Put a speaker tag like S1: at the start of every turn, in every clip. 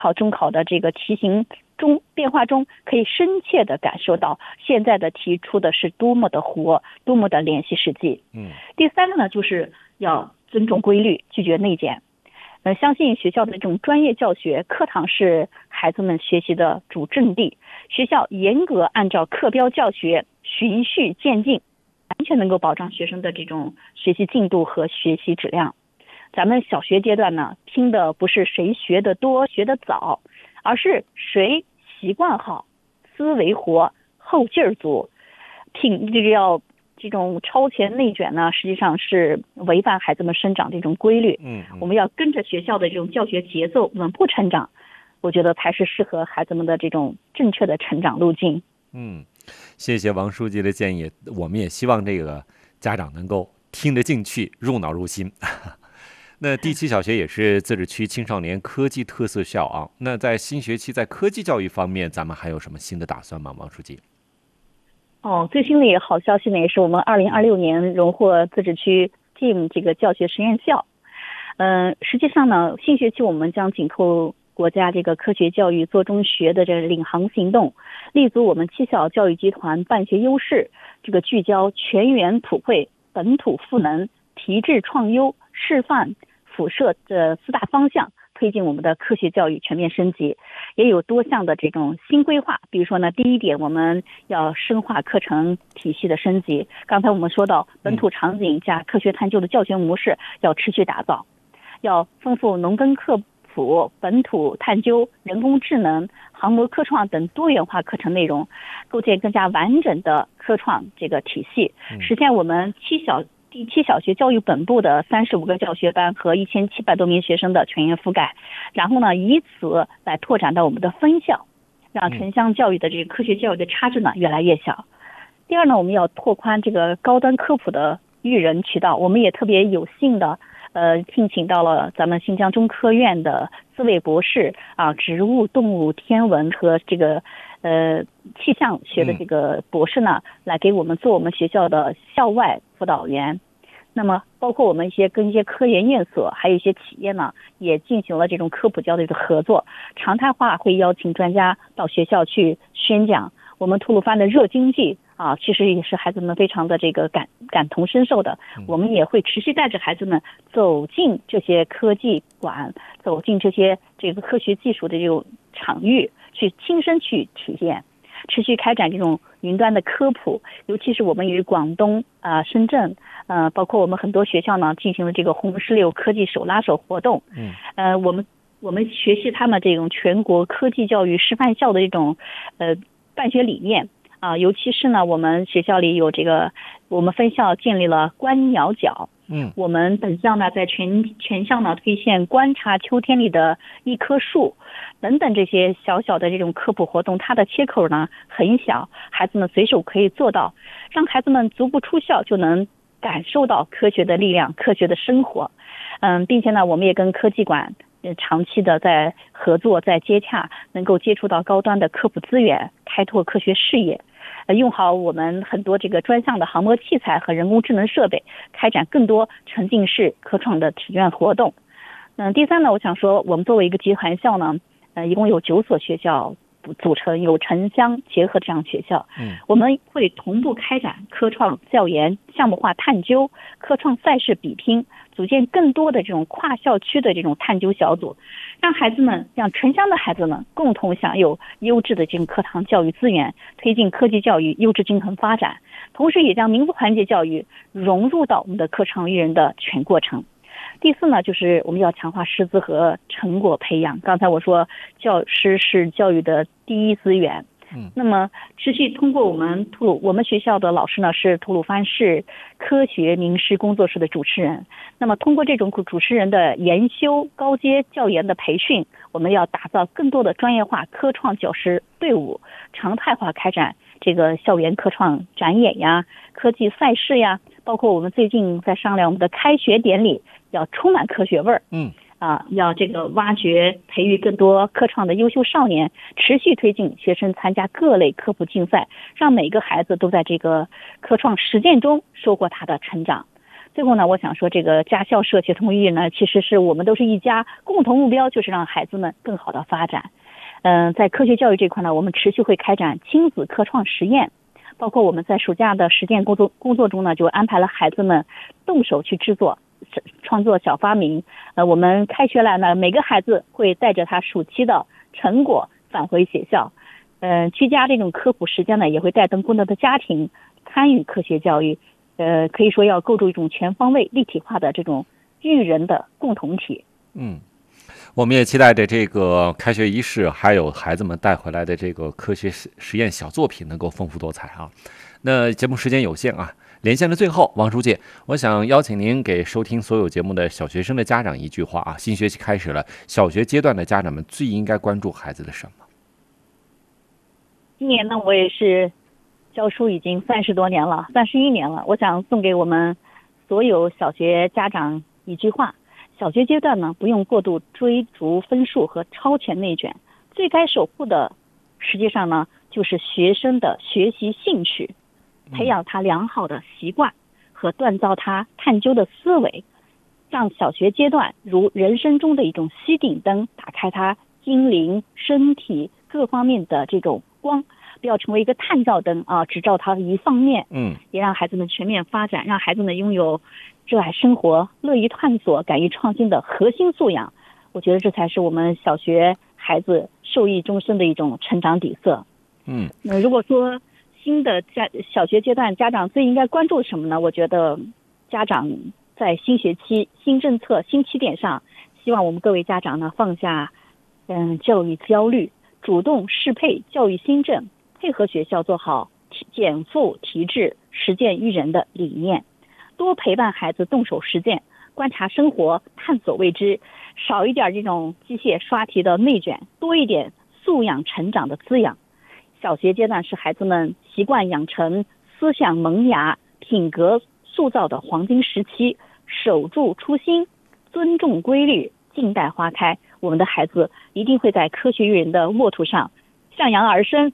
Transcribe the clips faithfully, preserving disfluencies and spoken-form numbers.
S1: 考、中考的这个题型中变化中，可以深切地感受到现在的题出的是多么的活，多么的联系实际。
S2: 嗯，
S1: 第三个呢，就是要尊重规律，拒绝内减。呃，相信学校的这种专业教学，课堂是孩子们学习的主阵地，学校严格按照课标教学，循序渐进，完全能够保障学生的这种学习进度和学习质量。咱们小学阶段呢，拼的不是谁学得多学得早，而是谁习惯好，思维活，后劲儿足。拼这个要这种超前内卷呢，实际上是违反孩子们生长这种规律。
S2: 嗯，
S1: 我们要跟着学校的这种教学节奏稳步成长，我觉得才是适合孩子们的这种正确的成长路径。
S2: 嗯，谢谢王书记的建议，我们也希望这个家长能够听得进去，入脑入心。那第七小学也是自治区青少年科技特色校啊。那在新学期在科技教育方面，咱们还有什么新的打算吗，王书记？
S1: 哦，最新的一个好消息呢，也是我们二零二六年荣获自治区进这个教学实验校。嗯、呃，实际上呢，新学期我们将紧扣国家这个科学教育做中学的这个领航行动，立足我们七小教育集团办学优势，这个聚焦全员普惠、本土赋能、提质创优、示范辐射这四大方向，推进我们的科学教育全面升级，也有多项的这种新规划。比如说呢，第一点，我们要深化课程体系的升级。刚才我们说到本土场景加科学探究的教学模式要持续打造，要丰富农耕课谱、本土探究、人工智能、航模科创等多元化课程内容，构建更加完整的科创这个体系，实现我们七小第七小学教育本部的三十五个教学班和一千七百多名学生的全员覆盖，然后呢，以此来拓展到我们的分校，让城乡教育的这个科学教育的差距呢越来越小。第二呢，我们要拓宽这个高端科普的育人渠道，我们也特别有幸的呃聘请到了咱们新疆中科院的四位博士啊，植物、动物、天文和这个呃气象学的这个博士呢，来给我们做我们学校的校外辅导员。那么包括我们一些跟一些科研院所还有一些企业呢，也进行了这种科普教育的合作，常态化会邀请专家到学校去宣讲。我们吐鲁番的热经济啊，其实也是孩子们非常的这个感感同身受的。我们也会持续带着孩子们走进这些科技馆，走进这些这个科学技术的这种场域，去亲身去体验，持续开展这种云端的科普。尤其是我们与广东啊、呃、深圳呃包括我们很多学校呢进行了这个红石榴科技手拉手活动。嗯，呃我们我们学习他们这种全国科技教育示范校的这种呃办学理念啊，尤其是呢，我们学校里有这个，我们分校建立了观鸟角。嗯，我们本校呢，在全全校呢推荐观察秋天里的一棵树，等等这些小小的这种科普活动，它的切口呢很小，孩子们随手可以做到，让孩子们足不出校就能感受到科学的力量、科学的生活。嗯，并且呢，我们也跟科技馆长期的在合作，在接洽，能够接触到高端的科普资源，开拓科学视野，呃，用好我们很多这个专项的航模器材和人工智能设备，开展更多沉浸式科创的体验活动。嗯，第三呢，我想说，我们作为一个集团校呢，呃，一共有九所学校组成，有城乡结合这样学校。嗯，我们会同步开展科创教研、项目化探究、科创赛事比拼，组建更多的这种跨校区的这种探究小组，让孩子们，让城乡的孩子们共同享有优质的这种课堂教育资源，推进科技教育优质均衡发展，同时也将民族团结教育融入到我们的课程育人的全过程。第四呢，就是我们要强化师资和成果培养。刚才我说，教师是教育的第一资源。嗯，那么持续通过我们吐鲁，我们学校的老师呢是吐鲁番市科学名师工作室的主持人。那么通过这种主持人的研修、高阶教研的培训，我们要打造更多的专业化科创教师队伍，常态化开展这个校园科创展演呀、科技赛事呀，包括我们最近在商量我们的开学典礼要充满科学味儿。嗯。啊，要这个挖掘、培育更多科创的优秀少年，持续推进学生参加各类科普竞赛，让每个孩子都在这个科创实践中收获他的成长。 最后呢，我想说，这个家校社协同育呢，其实是我们都是一家，共同目标就是让孩子们更好的发展。嗯、呃，在科学教育这块呢，我们持续会开展亲子科创实验，包括我们在暑假的实践工作工作中呢，就安排了孩子们动手去制作、创作小发明。呃，我们开学来呢，每个孩子会带着他暑期的成果返回学校。嗯、呃，居家这种科普实践呢，也会带动更多的家庭参与科学教育。呃，可以说要构筑一种全方位、立体化的这种育人的共同体。
S2: 嗯，我们也期待着这个开学仪式，还有孩子们带回来的这个科学实验小作品能够丰富多彩啊。那节目时间有限啊，连线的最后，王书记，我想邀请您给收听所有节目的小学生的家长一句话啊：新学期开始了，小学阶段的家长们最应该关注孩子的什么？
S1: 今年呢，我也是教书已经三十多年了，三十一年了。我想送给我们所有小学家长一句话：小学阶段呢，不用过度追逐分数和超前内卷，最该守护的，实际上呢，就是学生的学习兴趣，培养他良好的习惯和锻造他探究的思维，让小学阶段如人生中的一种吸顶灯，打开他心灵、身体各方面的这种光。不要成为一个探照灯啊，只照它一方面。
S2: 嗯，
S1: 也让孩子们全面发展，让孩子们拥有热爱生活、乐于探索、敢于创新的核心素养。我觉得这才是我们小学孩子受益终身的一种成长底色。
S2: 嗯，
S1: 那如果说新的家小学阶段家长最应该关注什么呢？我觉得家长在新学期、新政策、新起点上，希望我们各位家长呢放下嗯教育焦虑，主动适配教育新政。配合学校做好减负提质、实践育人的理念，多陪伴孩子动手实践，观察生活，探索未知，少一点这种机械刷题的内卷，多一点素养成长的滋养。小学阶段是孩子们习惯养成、思想萌芽、品格塑造的黄金时期，守住初心，尊重规律，静待花开，我们的孩子一定会在科学育人的沃土上向阳而生。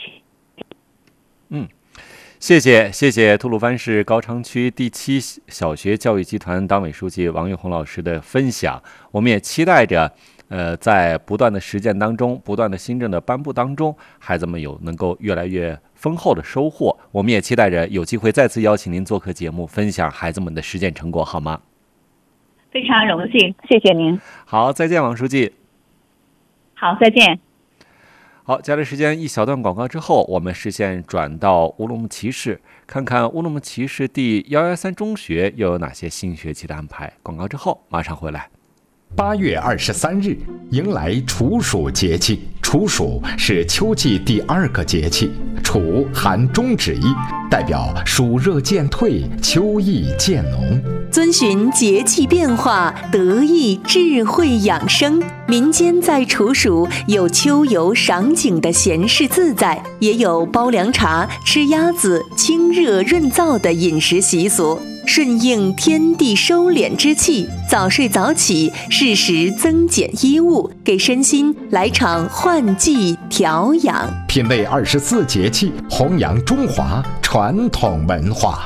S2: 嗯，谢谢谢谢吐鲁番市高昌区第七小学教育集团党委书记王玉红老师的分享。我们也期待着，呃，在不断的实践当中，不断的新政的颁布当中，孩子们有能够越来越丰厚的收获。我们也期待着有机会再次邀请您做客节目，分享孩子们的实践成果，好吗？
S1: 非常荣幸，谢谢您。
S2: 好，再见，王书记。
S1: 好，再见。
S2: 好，接下来时间一小段广告之后，我们视线转到乌鲁木齐市，看看乌鲁木齐市第一一三中学又有哪些新学期的安排。广告之后马上回来。
S3: 八月二十三日迎来处暑节气，处暑是秋季第二个节气，处含中指一，代表暑热渐退，秋意渐浓。
S4: 遵循节气变化，得益智慧养生。民间在处暑有秋游赏景的闲适自在，也有煲凉茶、吃鸭子、清热润燥的饮食习俗。顺应天地收敛之气，早睡早起，适时增减衣物，给身心来场换季调养。
S3: 品味二十四节气，弘扬中华传统文化。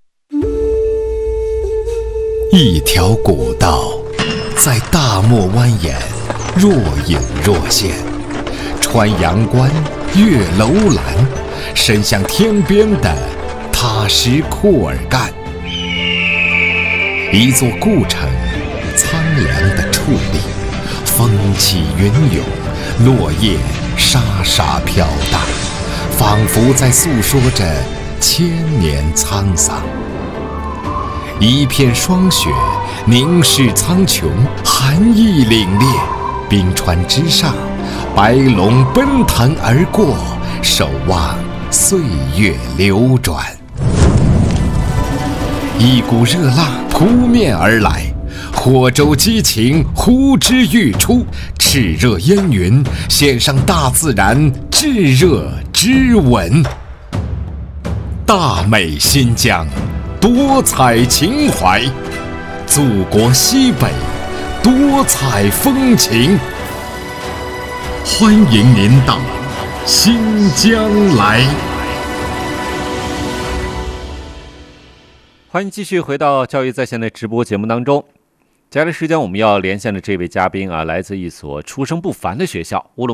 S3: 一条古道在大漠蜿蜒，若隐若现，穿阳关，越楼兰，伸向天边的踏实库尔干。一座故城，苍凉的矗立，风起云涌，落叶沙沙飘荡，仿佛在诉说着千年沧桑。一片霜雪凝视苍穹，寒意凛冽，冰川之上，白龙奔腾而过，守望岁月流转。一股热浪扑面而来，火洲激情呼之欲出，炽热烟云献上大自然炙热之吻。大美新疆，多彩情怀，祖国西北，多彩风情。欢迎您到新疆来。
S2: 欢迎继续回到教育在线的直播节目当中。接下来时间我们要连线的这位嘉宾啊，来自一所出生不凡的学校——乌鲁